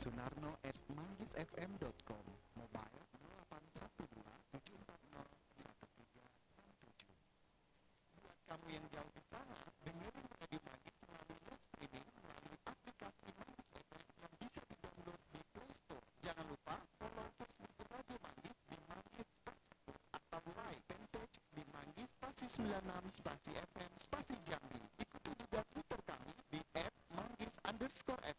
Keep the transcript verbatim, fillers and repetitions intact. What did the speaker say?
Sunarno at manggisfm.com. Mobile nol delapan satu dua tujuh empat nol satu tiga enam tujuh. Buat kamu yang jauh di sana, dengerin Radio Manggis melalui live streaming melalui aplikasi Manggis F M yang bisa di-download di Play Store. Jangan lupa follow Facebook Radio Manggis di Manggis Facebook atau like fanpage di Manggis spasi sembilan enam spasi F M spasi Jambi. Ikuti juga Twitter kami di at manggis underscore